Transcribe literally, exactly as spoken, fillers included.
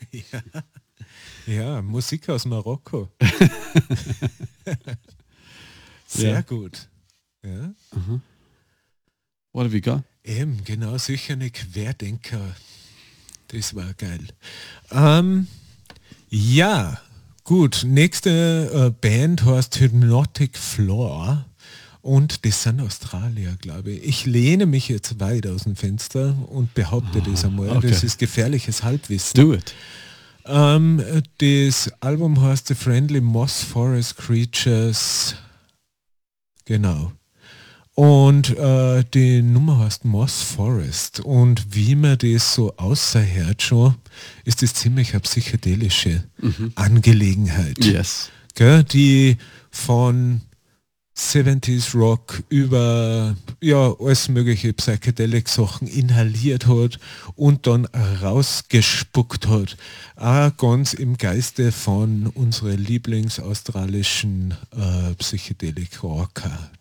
Ja, ja, Musik aus Marokko. Sehr Ja. gut. Ja. What have you got? Eben, genau, sicher eine Querdenker. Das war geil. Ähm, ja, gut. Nächste äh, Band heißt Hypnotic Floor und das sind Australier, glaube ich. Ich lehne mich jetzt weit aus dem Fenster und behaupte das einmal. okay. Das ist gefährliches Halbwissen. Do it. Ähm, das Album heißt The Friendly Moss Forest Creatures. Genau. Und äh, die Nummer heißt Moss Forest. Und wie man das so außerhört schon, ist das ziemlich eine psychedelische Mhm. Angelegenheit. Yes. Gell, die von siebziger Rock über ja, alles mögliche Psychedelic-Sachen inhaliert hat und dann rausgespuckt hat. Auch ganz im Geiste von unseren Lieblingsaustralischen äh, Psychedelik-Rocker,